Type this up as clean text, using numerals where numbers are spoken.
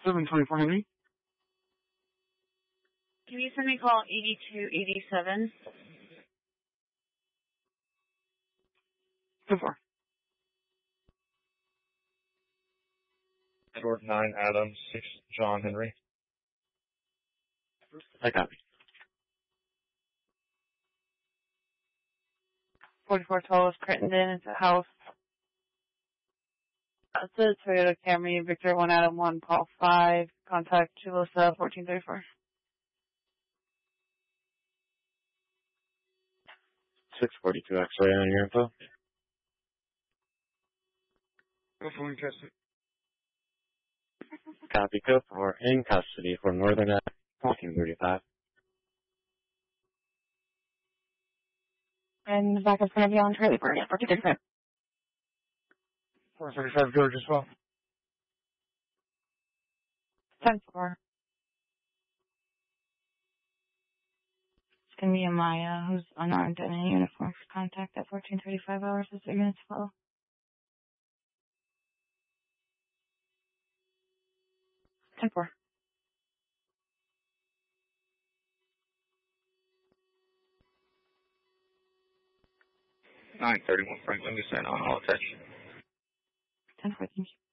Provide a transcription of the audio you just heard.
724 Henry. Can you send me call 8287? 10-4. Edward 9 Adam 6 John Henry. I copy. 4412 Crittenden. It's a house. It's a Toyota Camry, Victor 1 Adam 1, Paul 5. Contact Chulissa 1434. 642 X-ray on your info. Go for Winchester. Copy code for in custody for Northern Ave 1435. And the backup's going to be on Charlie Bird at 1435. 435 George as well. 10-4. It's going to be Amaya, who's unarmed and in uniform. Contact at 1435 hours as the units follow. 10-4. 931 Franklin, descent on all attention. 10-4, thank you.